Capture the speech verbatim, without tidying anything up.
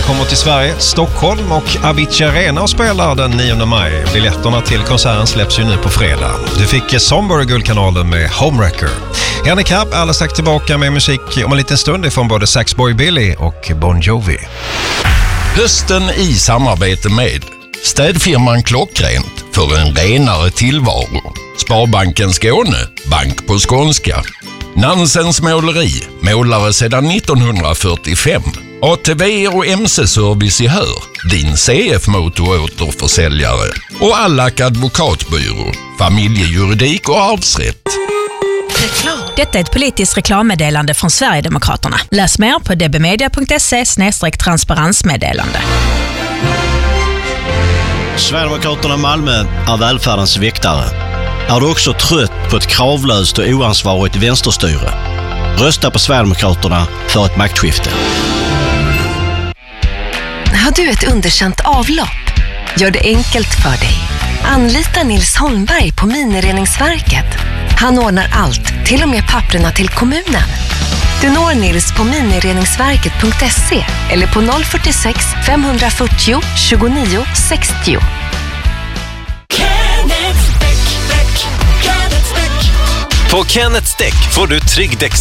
kommer till Sverige, Stockholm och Avicii Arena och spelar den nionde maj. Biljetterna till konserten släpps ju nu på fredag. Du fick Somber Guldkanalen med Homewrecker. Henrik Happ är alldeles strax tillbaka med musik om en liten stund ifrån både Saxboy Billy och Bon Jovi. Hösten i samarbete med städfirman Klockrent för en renare tillvaro. Sparbanken Skåne, bank på skånska. Nansens måleri, målare sedan nittonhundrafyrtiofem. A T V och M C-service i Hör, din C F-motoråterförsäljare. Och Allack advokatbyrå, familjejuridik och arvsrätt. Detta är ett politiskt reklammeddelande från Sverigedemokraterna. Läs mer på dbmedia punkt se slash transparensmeddelande. Sverigedemokraterna Malmö är välfärdens väktare. Är du också trött på ett kravlöst och oansvarigt vänsterstyre? Rösta på Sverigedemokraterna för ett maktskifte. Har du ett underkänt avlopp? Gör det enkelt för dig. Anlita Nils Holmberg på Minireningsverket. Han ordnar allt, till och med papperna till kommunen. Du når Nils på minireningsverket punkt se eller på noll fyrtiosex fem fyrtio tjugonio sextio. På Kenneths däck får du trygg däck